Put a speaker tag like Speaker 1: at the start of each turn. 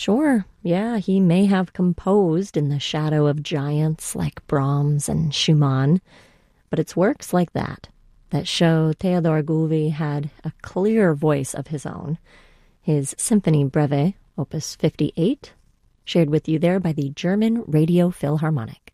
Speaker 1: Sure, yeah, he may have composed in the shadow of giants like Brahms and Schumann, but it's works like that show Theodor Gulvi had a clear voice of his own. His Symphony Breve, Opus 58, shared with you there by the German Radio Philharmonic.